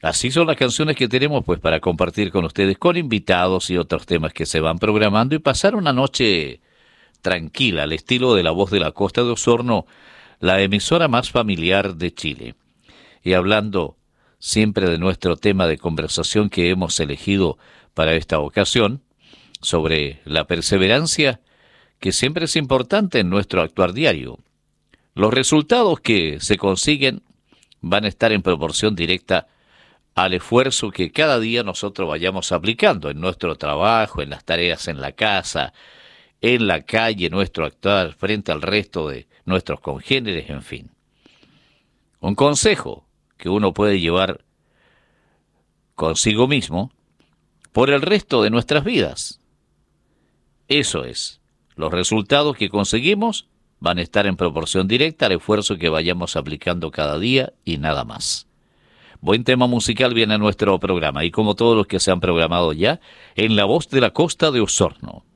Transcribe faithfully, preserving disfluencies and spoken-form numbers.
Así son las canciones que tenemos pues para compartir con ustedes, con invitados y otros temas que se van programando y pasar una noche tranquila, al estilo de La Voz de la Costa de Osorno, la emisora más familiar de Chile. Y hablando siempre de nuestro tema de conversación que hemos elegido para esta ocasión, sobre la perseverancia, que siempre es importante en nuestro actuar diario. Los resultados que se consiguen van a estar en proporción directa al esfuerzo que cada día nosotros vayamos aplicando en nuestro trabajo, en las tareas en la casa, en la calle, nuestro actuar frente al resto de nuestros congéneres, en fin. Un consejo que uno puede llevar consigo mismo por el resto de nuestras vidas. Eso es, los resultados que conseguimos van a estar en proporción directa al esfuerzo que vayamos aplicando cada día y nada más. Buen tema musical viene a nuestro programa y como todos los que se han programado ya, en La Voz de la Costa de Osorno.